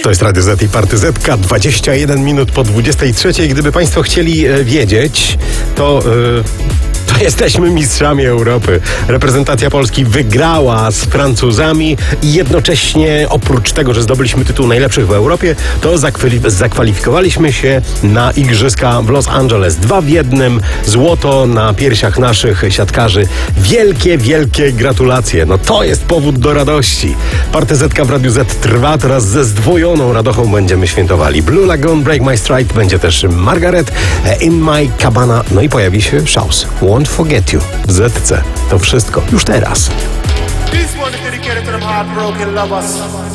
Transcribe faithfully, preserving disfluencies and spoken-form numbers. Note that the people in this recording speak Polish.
To jest Radio Z i Party Zetka, dwadzieścia jeden minut po dwudziestej trzeciej. Gdyby Państwo chcieli e, wiedzieć, to... E, To jesteśmy mistrzami Europy. Reprezentacja Polski wygrała z Francuzami i jednocześnie oprócz tego, że zdobyliśmy tytuł najlepszych w Europie, to zakwali- zakwalifikowaliśmy się na igrzyska w Los Angeles. Dwa w jednym, złoto na piersiach naszych siatkarzy. Wielkie, wielkie gratulacje. No to jest powód do radości. Party Zetka w Radiu Z trwa, teraz ze zdwojoną radochą będziemy świętowali. Blue Lagoon, Break My Stride, będzie też Margaret, In My Cabana, no i pojawi się Shouse. Won't Forget You w Zetce. To wszystko już teraz. This one is dedicated to them heartbroken lovers.